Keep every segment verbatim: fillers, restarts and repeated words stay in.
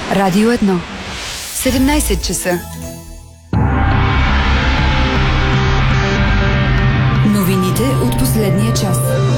Радио едно. седемнайсет часа. Новините от последния час.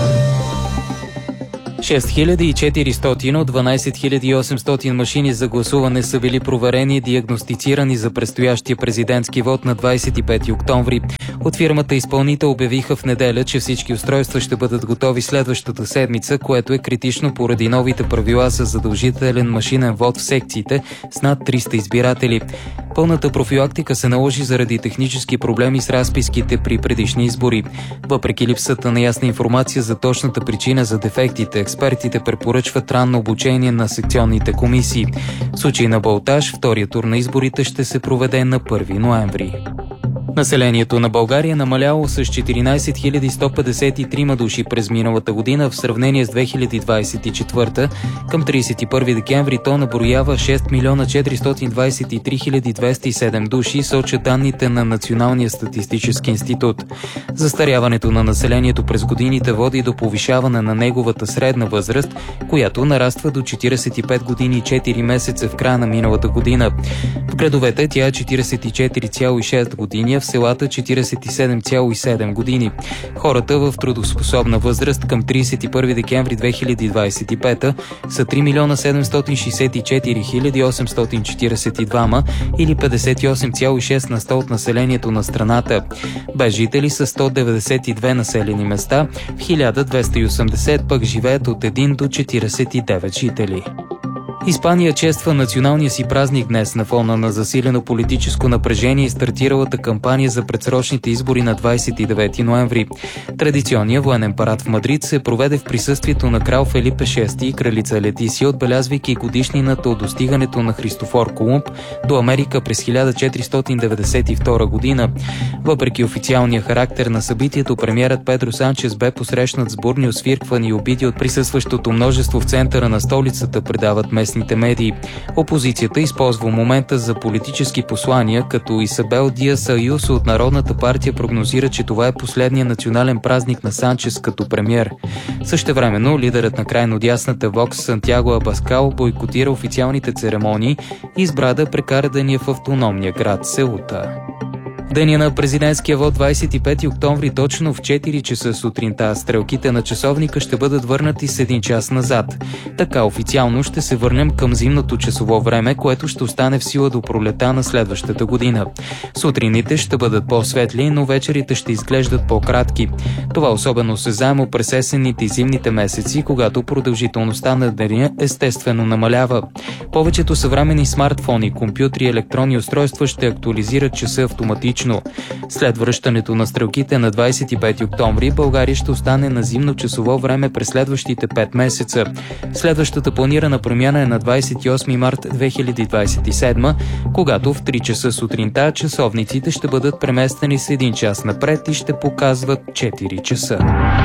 шест хиляди четиристотин от дванайсет хиляди и осемстотин машини за гласуване са били проверени и диагностицирани за предстоящия президентски вод на двайсет и пети октомври. От фирмата изпълнител обявиха в неделя, че всички устройства ще бъдат готови следващата седмица, което е критично поради новите правила за задължителен машинен вод в секциите с над триста избиратели. Пълната профилактика се наложи заради технически проблеми с разписките при предишни избори. Въпреки липсата на ясна информация за точната причина за дефектите, експертите препоръчват ранно обучение на секционните комисии. В случай на балотаж, втория тур на изборите ще се проведе на първи ноември. Населението на България намаляло с четиринайсет хиляди сто петдесет и три души през миналата година в сравнение с две хиляди двайсет и четвърта. Към трийсет и първи декември то наброява шест милиона четиристотин двайсет и три хиляди двеста и седем души, сочат данните на Националния статистически институт. Застаряването на населението през годините води до повишаване на неговата средна възраст, която нараства до четирийсет и пет години и четири месеца в края на миналата година. В градовете тя е четирийсет и четири цяло и шест години, в селата четирийсет и седем цяло и седем години. Хората в трудоспособна възраст към трийсет и първи декември две хиляди двайсет и пета са три милиона седемстотин шейсет и четири хиляди осемстотин четирийсет и два или петдесет и осем цяло и шест на сто от населението на страната. Без жители са сто деветдесет и две населени места, в хиляда двеста и осемдесет пък живеят от един до четирийсет и девет жители. Испания чества националния си празник днес на фона на засилено политическо напрежение и стартиралата кампания за предсрочните избори на двайсет и девети ноември. Традиционният военен парад в Мадрид се проведе в присъствието на крал Фелипе шести и кралица Летисия, отбелязвайки годишнината от достигането на Христофор Колумб до Америка през хиляда четиристотин деветдесет и втора година. Въпреки официалния характер на събитието, премиерът Педро Санчес бе посрещнат с бурни освирквания и обиди от присъстващото множество в центъра на столицата, предават местните медии. Опозицията използва момента за политически послания, като Исабел Диас Аюсо от Народната партия прогнозира, че това е последният национален празник на Санчес като премиер. Същевременно лидерът на крайно дясната Вокс Сантяго Абаскал бойкотира официалните церемонии и избра да прекара деня в автономния град Сеута. Деня на президентския вод двайсет и пети октомври точно в четири часа сутринта. Стрелките на часовника ще бъдат върнати с един час назад. Така официално ще се върнем към зимното часово време, което ще остане в сила до пролета на следващата година. Сутрините ще бъдат по-светли, но вечерите ще изглеждат по-кратки. Това особено осезаемо през есенните и зимните месеци, когато продължителността на деня естествено намалява. Повечето съвременни смартфони, компютри и електронни устройства ще актуализират часа автоматично. След връщането на стрелките на двайсет и пети октомври, България ще остане на зимно часово време през следващите пет месеца. Следващата планирана промяна е на двайсет и осми март две хиляди двайсет и седма, когато в три часа сутринта часовниците ще бъдат преместени с един час напред и ще показват четири часа.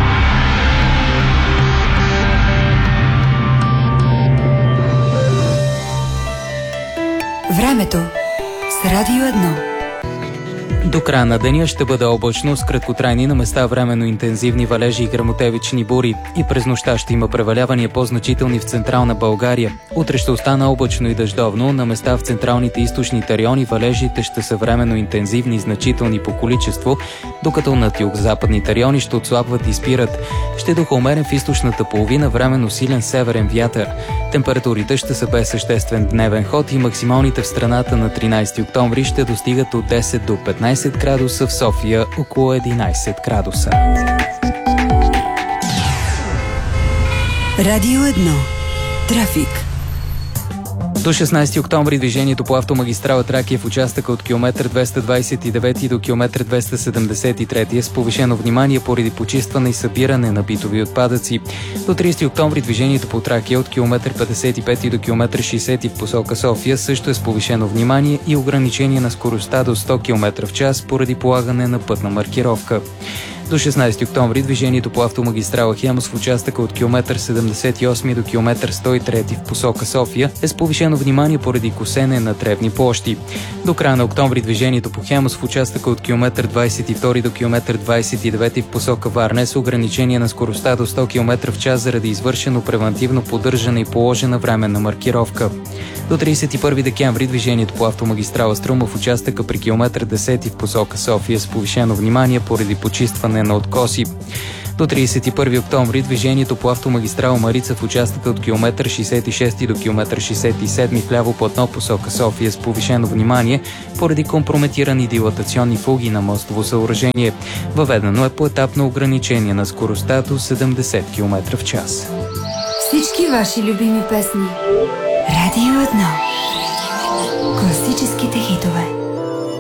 Времето с Радио едно. До края на деня ще бъде облачно с краткотрайни на места временно интензивни валежи и гръмотевични бури. И през нощта ще има превалявания по-значителни в централна България. Утре ще остане облачно и дъждовно. На места в централните и източните райони валежите ще са временно интензивни и значителни по количество, докато над югозападните райони ще отслабват и спират. Ще духа умерен в източната половина, временно силен северен вятър. Температурите ще са без съществен дневен ход и максималните в страната на тринайсети октомври ще достигат от десет до петнайсет градуса, в София около единайсет градуса. Радио едно. Трафик. До шестнайсети октомври движението по автомагистрала Тракия в участъка от километър двеста двайсет и девети до километър двеста седемдесет и трети е с повишено внимание поради почистване и събиране на битови отпадъци. До трийсети октомври движението по Тракия от километър петдесет и пети до километър шейсети в посока София също е с повишено внимание и ограничение на скоростта до сто километра в час поради полагане на пътна маркировка. До шестнайсети октомври движението по автомагистрала Хемус в участъка от километър седемдесет и осми до километър сто и трети в посока София е с повишено внимание поради косене на тревни площи. До края на октомври движението по Хемус в участъка от километър двайсет и втори до километър двайсет и девети в посока Варна е с ограничение на скоростта до сто километра в час заради извършено превантивно поддържане и положена временна маркировка. До тридесет и първи декември движението по автомагистрала Струма в участъка при километър десети в посока София с повишено внимание поради почистване на откоси. До тридесет и първи октомври движението по автомагистрала Марица в участъка от километър шейсет и шести до километър шейсет и седми в ляво платно посока София с повишено внимание поради компрометирани дилатационни фуги на мостово съоръжение. Въведено е поетапно ограничение на скоростта до седемдесет километра в час. Всички ваши любими песни. Радио едно.